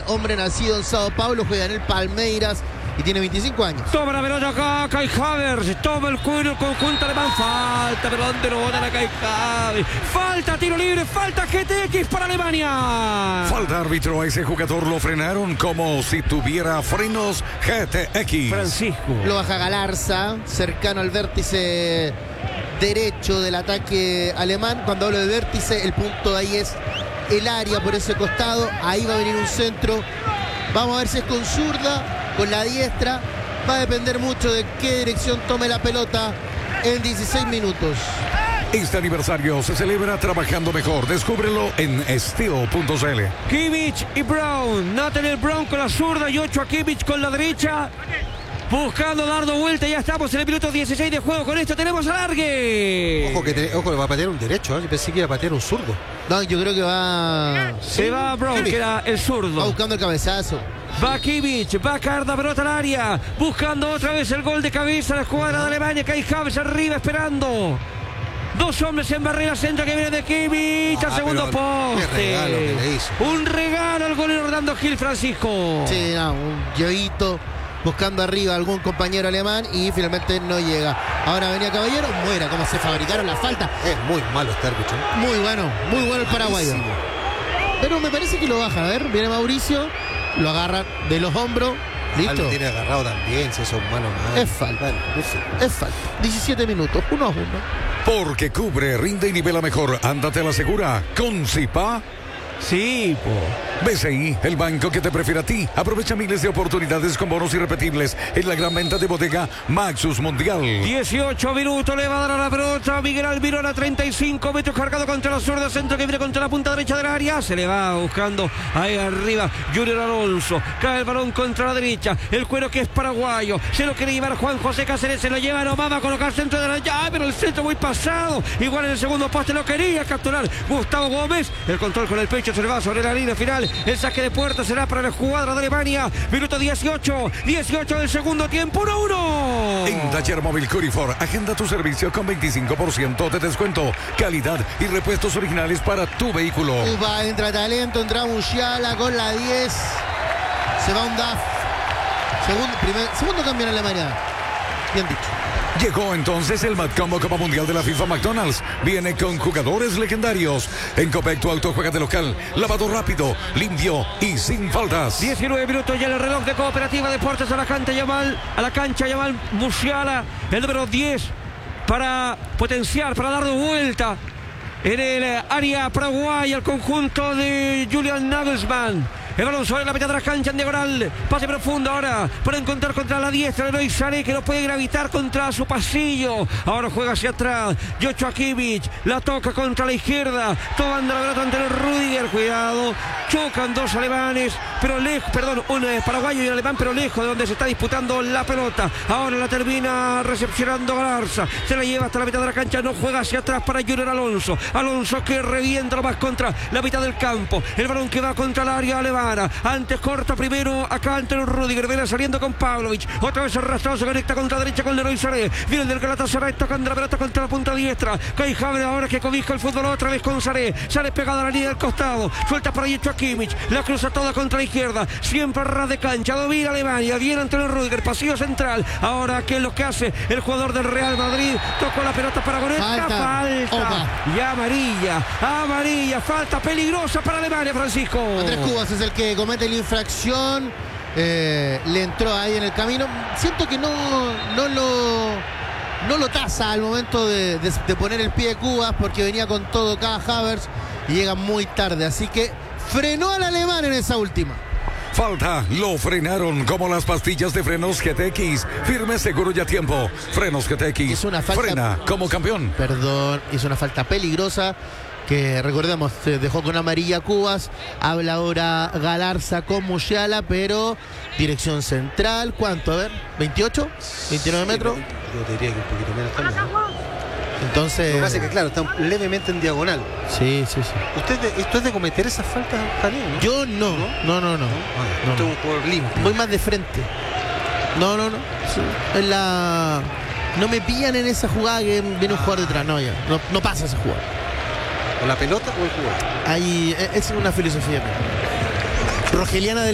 hombre nacido en Sao Paulo, juega en el Palmeiras y tiene 25 años. Toma la pelota acá, Kai Havertz. Toma el cuero, el conjunto alemán. Falta, pero ¿dónde lo botan a Kai Havertz? Falta, tiro libre, falta GTX para Alemania. Falta, árbitro. A ese jugador lo frenaron como si tuviera frenos GTX. Francisco. Lo baja Galarza, cercano al vértice derecho del ataque alemán. Cuando hablo de vértice, el punto de ahí es el área por ese costado. Ahí va a venir un centro. Vamos a ver si es con zurda, con la diestra. Va a depender mucho de qué dirección tome la pelota en 16 minutos. Este aniversario se celebra trabajando mejor. Descúbrelo en Steel.cl. Kimmich y Brown. Nathaniel Brown con la zurda y Joshua Kimmich con la derecha. Buscando dardo vuelta, ya estamos en el minuto 16 de juego. Con esto tenemos alargue. Ojo que va a patear un derecho, ¿eh? Yo pensé que iba a patear un zurdo. No, yo creo que va... Se va Brown, Kimmich, que era el va zurdo. buscando el cabezazo. Va Kimmich, va a caer la pelota al área. Buscando otra vez el gol de cabeza la escuadra de Alemania. Kai Havertz arriba esperando. Dos hombres en barrera, centro que viene de Kimmich al segundo poste. Qué regalo que le hizo. Un regalo al golero Orlando Gil, Francisco. Sí, no, un yoguito buscando arriba a algún compañero alemán y finalmente no llega. Ahora venía Caballero, muera cómo se fabricaron las faltas. Es muy malo este árbitro. Muy bueno el paraguayo. Pero me parece que lo baja, a ver, viene Mauricio, lo agarra de los hombros, listo. Lo tiene agarrado también, si eso es humano. Es falta, es falta. 17 minutos, 1-1. Porque cubre, rinde y nivela mejor. Ándate a la segura con Zipa. Sí, po. BCI, el banco que te prefiere a ti. Aprovecha miles de oportunidades con bonos irrepetibles en la gran venta de bodega Maxus Mundial. 18 minutos, le va a dar a la pelota Miguel Almirón a 35 metros, cargado contra la zurda, centro que viene contra la punta derecha del área. Se le va buscando ahí arriba Junior Alonso. Cae el balón contra la derecha. El cuero que es paraguayo. Se lo quiere llevar Juan José Cáceres. Se lo lleva nomás, va a colocar centro de la llave, pero el centro muy pasado. Igual en el segundo poste lo quería capturar Gustavo Gómez. El control con el pecho se le va sobre la línea final. El saque de puerta será para la escuadra de Alemania. Minuto 18 del segundo tiempo, 1-1. En Taller Móvil Curifor, agenda tu servicio con 25% de descuento, calidad y repuestos originales para tu vehículo. Upa, entra talento, entra Musiala con la 10. Se va un DAF. Segundo cambio en Alemania. Bien dicho. Llegó entonces el Matcombo Copa Mundial de la FIFA McDonald's. Viene con jugadores legendarios. En Copec tu auto juega de local. Lavado rápido, limpio y sin faltas. 19 minutos ya en el reloj de Cooperativa Deportes a la cancha Yamal Musiala, el número 10, para potenciar, para dar de vuelta en el área paraguaya al conjunto de Julian Nagelsmann. El balón sobre la mitad de la cancha en diagonal. Pase profundo ahora para encontrar contra la diestra Leroy Sané, que no puede gravitar contra su pasillo. Ahora juega hacia atrás Joshua Kimmich. La toca contra la izquierda. Tomando la pelota ante el Rudiger. Cuidado. Chocan dos alemanes, pero lejos, perdón, un paraguayo y un alemán, pero lejos de donde se está disputando la pelota. Ahora la termina recepcionando Galarza. Se la lleva hasta la mitad de la cancha. No juega hacia atrás para Junior Alonso. Alonso que revienta nomás contra la mitad del campo. El balón que va contra el área alemana. Antes corta primero acá ante el Rudiger. Viene saliendo con Pavlovic. Otra vez arrastrado, se conecta contra la derecha con Leroy Sané. Viene del Galatasaray tocando la pelota contra la punta diestra. Kai Havertz ahora que cobija el fútbol otra vez con Sané. Sale pegada a la línea del costado. Suelta para Joshua Kimmich. La cruza toda contra la izquierda. Siempre a ras de cancha. Domina Alemania. Viene ante el Rudiger. Pasillo central. Ahora, ¿qué es lo que hace el jugador del Real Madrid? Tocó la pelota para Goretzka. Falta. Y amarilla. Falta peligrosa para Alemania, Francisco. Andrés Cubas es el que comete la infracción. Le entró ahí en el camino. Siento que no lo tasa al momento de poner el pie de Cubas, porque venía con todo acá Havertz y llega muy tarde. Así que frenó al alemán en esa última. Falta, lo frenaron como las pastillas de frenos GTX. Firme, seguro y a tiempo. Frenos GTX. Es una falta, frena como campeón. Perdón, hizo una falta peligrosa que, recordemos, se dejó con amarilla Cubas. Habla ahora Galarza con Musiala, pero dirección central. ¿Cuánto? A ver, ¿28? ¿29 metros? Yo te diría que un poquito menos también, ¿no? Entonces... Lo que pasa es que, claro, está levemente en diagonal. Sí. ¿Esto es de cometer esas faltas, Daniel, ¿no? Yo no. No. Esto es un jugador limpio. Voy más de frente. No. Sí. No me pillan en esa jugada que viene un jugador detrás. No, ya. No pasa esa jugada. ¿O la pelota o el jugador? Ahí es una filosofía. Rogeliana del